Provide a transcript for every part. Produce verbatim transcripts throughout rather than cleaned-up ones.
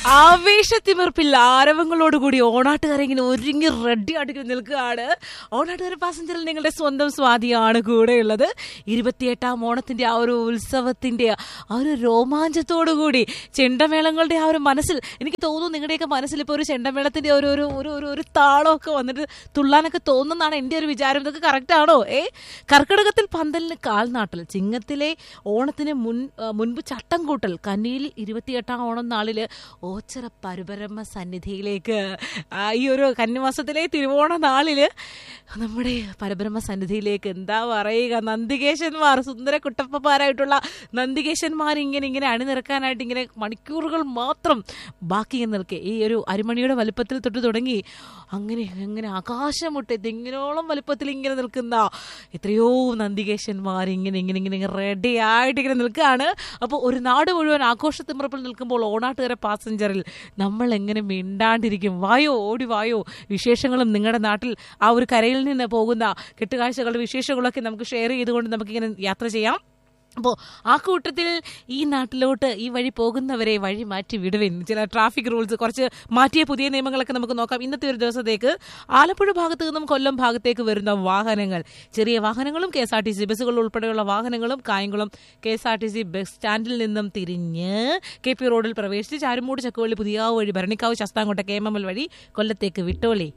ആവേശത്തിമിർപ്പിൽ ആരവങ്ങളോടുകൂടി ഓണാട്ടുകാരെ ഇങ്ങനെ ഒരുങ്ങി റെഡി ആയിട്ട് നിൽക്കുകയാണ്. ഓണാട്ടുകാര പാസഞ്ചറിൽ നിങ്ങളുടെ സ്വന്തം സ്വാതിയാണ് കൂടെയുള്ളത്. ഇരുപത്തിയെട്ടാം ഓണത്തിന്റെ ആ ഒരു ഉത്സവത്തിന്റെ ആ ഒരു രോമാഞ്ചത്തോടു കൂടി ചെണ്ടമേളങ്ങളുടെ ആ ഒരു മനസ്സിൽ എനിക്ക് തോന്നുന്നു നിങ്ങളുടെയൊക്കെ മനസ്സിൽ ഇപ്പോൾ ഒരു ചെണ്ടമേളത്തിന്റെ ഒരു ഒരു ഒരു ഒരു ഒരു താളമൊക്കെ വന്നിട്ട് തുള്ളാനൊക്കെ തോന്നുന്നതാണ് എൻ്റെ ഒരു വിചാരം. ഇതൊക്കെ കറക്റ്റ് ആണോ? ഏ കർക്കിടകത്തിൽ പന്തലിന് കാൽനാട്ടൽ, ചിങ്ങത്തിലെ ഓണത്തിന് മുൻ മുൻപ് ചട്ടം കൂട്ടൽ, കന്നിയിൽ ഇരുപത്തിയെട്ടാം ഓണം നാളില് ഓച്ചറ പരബ്രഹ്മ സന്നിധിയിലേക്ക് ഈ ഒരു കന്നിമാസത്തിലെ തിരുവോണ നാളില് നമ്മുടെ പരബ്രഹ്മ സന്നിധിയിലേക്ക് എന്താ പറയുക, നന്ദികേശന്മാർ, സുന്ദര കുട്ടപ്പന്മാരായിട്ടുള്ള നന്ദികേശന്മാർ ഇങ്ങനെ ഇങ്ങനെ അണിനിരക്കാനായിട്ട് ഇങ്ങനെ മണിക്കൂറുകൾ മാത്രം ബാക്കി നിൽക്കെ ഈ ഒരു അരിമണിയുടെ വലുപ്പത്തിൽ തൊട്ട് തുടങ്ങി അങ്ങനെ അങ്ങനെ ആകാശം മുട്ടെ തെങ്ങിനോളം വലുപ്പത്തിൽ ഇങ്ങനെ നിൽക്കുന്ന എത്രയോ നന്ദികേശന്മാർ ഇങ്ങനെ ഇങ്ങനെ ഇങ്ങനെ റെഡി ആയിട്ട് ഇങ്ങനെ നിൽക്കുകയാണ്. അപ്പോൾ ഒരു നാട് മുഴുവൻ ആഘോഷത്തിമിറപ്പിൽ നിൽക്കുമ്പോൾ ഓണാട്ടുകാര പാസഞ്ചറിൽ നമ്മൾ എങ്ങനെ മിണ്ടാണ്ടിരിക്കും? വായോ, ഓടി വായോ. വിശേഷങ്ങളും നിങ്ങളുടെ നാട്ടിൽ ആ ഒരു കരയിൽ നിന്ന് പോകുന്ന കെട്ടുകാഴ്ചകളുടെ വിശേഷങ്ങളൊക്കെ നമുക്ക് ഷെയർ ചെയ്തുകൊണ്ട് നമുക്കിങ്ങനെ യാത്ര ചെയ്യാം. അപ്പോൾ ആ കൂട്ടത്തിൽ ഈ നാട്ടിലോട്ട് ഈ വഴി പോകുന്നവരെ വഴി മാറ്റി വിടുവിൻ. ചില ട്രാഫിക് റൂൾസ്, കുറച്ച് മാറ്റിയ പുതിയ നിയമങ്ങളൊക്കെ നമുക്ക് നോക്കാം. ഇന്നത്തെ ഒരു ദിവസത്തേക്ക് ആലപ്പുഴ ഭാഗത്തു നിന്നും കൊല്ലം ഭാഗത്തേക്ക് വരുന്ന വാഹനങ്ങൾ, ചെറിയ വാഹനങ്ങളും K S R T C ബസ്സുകൾ ഉൾപ്പെടെയുള്ള വാഹനങ്ങളും Kayamkulam K S R T C bus സ്റ്റാൻഡിൽ നിന്നും തിരിഞ്ഞ് കെ പി റോഡിൽ പ്രവേശിച്ച് ചാരുമൂട് ചക്കുവള്ളി പുതിയാവ് വഴി Bharanikkavu ശസ്താംകോട്ട K M M L വഴി കൊല്ലത്തേക്ക് വിട്ടോളി.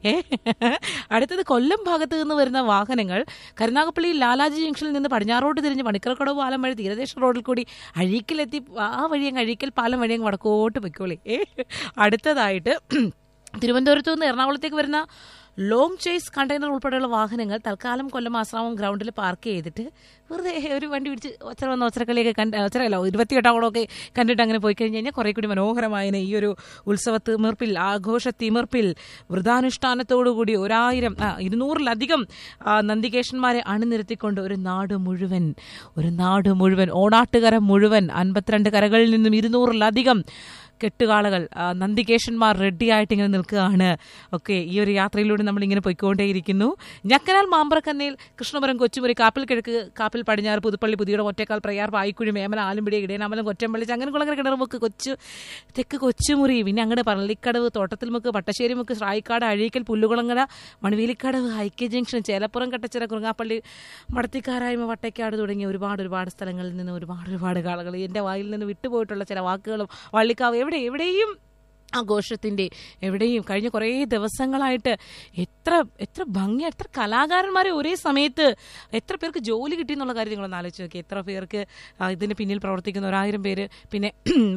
അടുത്തത് കൊല്ലം ഭാഗത്തു നിന്ന് വരുന്ന വാഹനങ്ങൾ കരുനാഗപ്പള്ളി ലാലാജി ജംഗ്ഷനിൽ നിന്ന് പടിഞ്ഞാറോട്ട് തിരിഞ്ഞ് പണിക്കർക്കടവ് പാലം വഴി തീരദേശ റോഡിൽ കൂടി അഴീക്കലെത്തി ആ വഴിയങ്ങ് അഴീക്കൽ പാലം വഴിയങ്ങ് വടക്കോട്ട് പൊയ്ക്കോളി. അടുത്തതായിട്ട് തിരുവനന്തപുരത്ത് നിന്ന് എറണാകുളത്തേക്ക് വരുന്ന ലോങ് ചേസ് കണ്ടെയ്നർ ഉൾപ്പെടെയുള്ള വാഹനങ്ങൾ തൽക്കാലം കൊല്ലം ആശ്രാമം ഗ്രൗണ്ടിൽ പാർക്ക് ചെയ്തിട്ട് വെറുതെ ഒരു വണ്ടി പിടിച്ച് ഒച്ചര വന്ന ഒച്ചരക്കളിയൊക്കെ കണ്ട് ഒച്ചരല്ല ഇരുപത്തിയെട്ടാം ഓണമൊക്കെ കണ്ടിട്ട് അങ്ങനെ പോയി കഴിഞ്ഞ് കഴിഞ്ഞാൽ കുറേ കൂടി മനോഹരമായ ഈ ഒരു ഉത്സവ തിമിർപ്പിൽ, ആഘോഷ തിമിർപ്പിൽ വ്രതാനുഷ്ഠാനത്തോടുകൂടി ഒരായിരം ഇരുന്നൂറിലധികം നന്ദികേശന്മാരെ അണിനിരത്തിക്കൊണ്ട് ഒരു നാട് മുഴുവൻ ഒരു നാട് മുഴുവൻ ഓണാട്ടുകര മുഴുവൻ അൻപത്തിരണ്ട് കരകളിൽ നിന്നും ഇരുന്നൂറിലധികം കെട്ടുകാളകൾ, നന്ദികേശന്മാർ റെഡിയായിട്ട് ഇങ്ങനെ നിൽക്കുകയാണ്. ഓക്കെ, ഈ ഒരു യാത്രയിലൂടെ നമ്മളിങ്ങനെ പോയിക്കൊണ്ടേയിരിക്കുന്നു. ഞക്കനാൽ, മാമ്പ്രക്കന്നേൽ, കൃഷ്ണപുരം, കൊച്ചുമുറി, കാപ്പിൽ കിഴക്ക്, കാപ്പിൽ പടിഞ്ഞാറ്, പുതുപ്പള്ളി, പുതിയുടെ, ഒറ്റക്കാൽ, പ്രയാർ, പായിക്കുഴി, മേമല, ആലമ്പിടി, ഇടയനാമലം, കൊറ്റമ്പള്ളി, ചങ്ങനകുളങ്ങര, കിണറുമുക്ക്, കൊച്ചു തെക്ക് കൊച്ചുമുറി, പിന്നെ അങ്ങോട്ട് പള്ളിക്കടവ്, തോട്ടത്തിൽമുക്ക്, പട്ടശ്ശേരിമുക്ക്, ശ്രായിക്കാട്, അഴീക്കൽ, പുല്ലുകുളങ്ങര, മണവേലിക്കടവ്, ഐക്യ ജംഗ്ഷൻ, ചേലപ്പുറം, കട്ടച്ചിറ, കുറുങ്ങാപ്പള്ളി, മടത്തിക്കാരായ്മ, വട്ടയ്ക്കാട് തുടങ്ങിയ ഒരുപാട് ഒരുപാട് സ്ഥലങ്ങളിൽ നിന്ന് ഒരുപാട് ഒരുപാട് കാളുകൾ എൻ്റെ വായിൽ നിന്ന് വിട്ടുപോയിട്ടുള്ള ചില വാക്കുകളും വള്ളിക്കാവ് എവിടെ എവിടെയും ആഘോഷത്തിൻ്റെ എവിടെയും കഴിഞ്ഞ കുറേ ദിവസങ്ങളായിട്ട് എത്ര എത്ര ഭംഗി, എത്ര കലാകാരന്മാരെ ഒരേ സമയത്ത് എത്ര പേർക്ക് ജോലി കിട്ടി എന്നുള്ള കാര്യം നിങ്ങളൊന്ന് ആലോചിച്ച് നോക്കി. എത്ര പേർക്ക് ഇതിന് പിന്നിൽ പ്രവർത്തിക്കുന്ന ഒരായിരം പേര്, പിന്നെ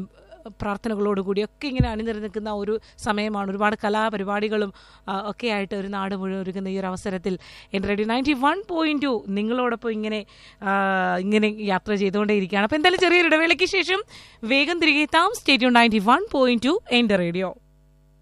പ്രാർത്ഥനകളോടുകൂടിയൊക്കെ ഇങ്ങനെ അണിനിരന്നിരിക്കുന്ന ഒരു സമയമാണ്. ഒരുപാട് കലാപരിപാടികളും ഒക്കെ ആയിട്ട് ഒരു നാട് മുഴുവൻ ഒരുക്കുന്ന ഈ ഒരു അവസരത്തിൽ എൻ്റെ radio ninety one point two നിങ്ങളോടൊപ്പം ഇങ്ങനെ ഇങ്ങനെ യാത്ര ചെയ്തുകൊണ്ടേയിരിക്കുകയാണ്. അപ്പോൾ എന്തായാലും ചെറിയൊരു ഇടവേളയ്ക്ക് ശേഷം വേഗം തിരികെ എത്താം. സ്റ്റേഡിയോ നയൻറ്റി വൺ പോയിന്റ് ടു എൻ്റെ റേഡിയോ.